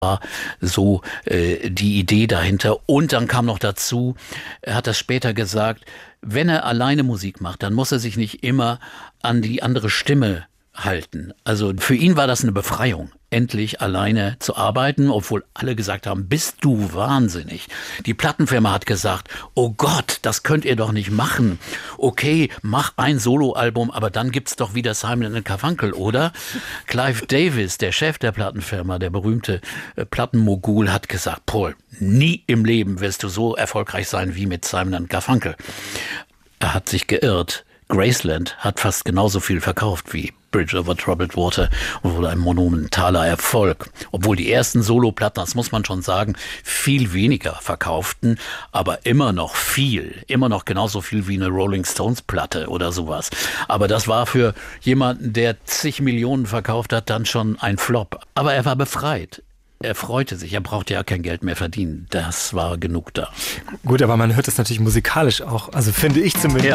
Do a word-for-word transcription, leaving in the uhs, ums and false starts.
war so äh, die Idee dahinter. Und dann kam noch dazu, er hat das später gesagt, wenn er alleine Musik macht, dann muss er sich nicht immer an die andere Stimme halten. Also für ihn war das eine Befreiung, endlich alleine zu arbeiten, obwohl alle gesagt haben, bist du wahnsinnig. Die Plattenfirma hat gesagt, oh Gott, das könnt ihr doch nicht machen. Okay, mach ein Soloalbum, aber dann gibt's doch wieder Simon and Garfunkel, oder? Clive Davis, der Chef der Plattenfirma, der berühmte äh, Plattenmogul, hat gesagt, Paul, nie im Leben wirst du so erfolgreich sein wie mit Simon and Garfunkel. Er hat sich geirrt. Graceland hat fast genauso viel verkauft wie Bridge over Troubled Water und wurde ein monumentaler Erfolg. Obwohl die ersten Soloplatten, das muss man schon sagen, viel weniger verkauften, aber immer noch viel. Immer noch genauso viel wie eine Rolling Stones Platte oder sowas. Aber das war für jemanden, der zig Millionen verkauft hat, dann schon ein Flop. Aber er war befreit. Er freute sich, er brauchte ja kein Geld mehr verdienen. Das war genug da. Gut, aber man hört es natürlich musikalisch auch, also finde ich zumindest. Ja.